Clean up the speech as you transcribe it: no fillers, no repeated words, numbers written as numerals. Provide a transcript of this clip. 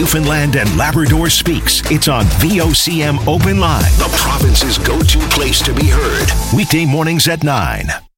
Newfoundland and Labrador speaks. It's on VOCM Open Line, the province's go-to place to be heard. Weekday mornings at 9.